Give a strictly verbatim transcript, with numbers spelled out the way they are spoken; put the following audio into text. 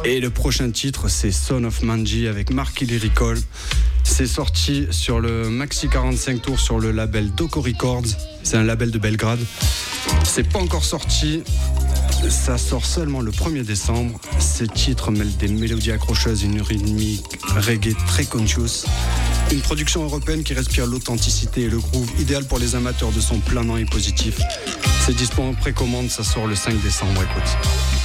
Et le prochain titre, c'est Son of Manji avec Marky Lyrical. C'est sorti sur le Maxi quarante-cinq tours sur le label Doco Records. C'est un label de Belgrade. C'est pas encore sorti. Ça sort seulement le premier décembre. Ce titre mêle des mélodies accrocheuses et une rythmique reggae très conscious. Une production européenne qui respire l'authenticité et le groove, idéal pour les amateurs de son planant et positif. C'est dispo en précommande, ça sort le cinq décembre, écoute.